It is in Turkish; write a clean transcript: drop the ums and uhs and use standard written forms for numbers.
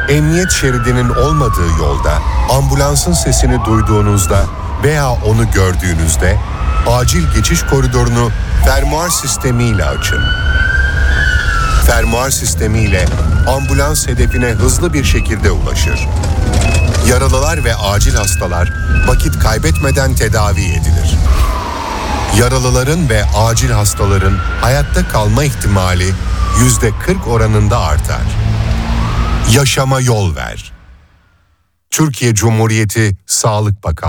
Emniyet şeridinin olmadığı yolda ambulansın sesini duyduğunuzda veya onu gördüğünüzde acil geçiş koridorunu fermuar sistemiyle açın. Fermuar sistemiyle ambulans hedefine hızlı bir şekilde ulaşır. Yaralılar ve acil hastalar vakit kaybetmeden tedavi edilir. Yaralıların ve acil hastaların hayatta kalma ihtimali %40 oranında artar. Yaşama yol ver. Türkiye Cumhuriyeti Sağlık Bakanlığı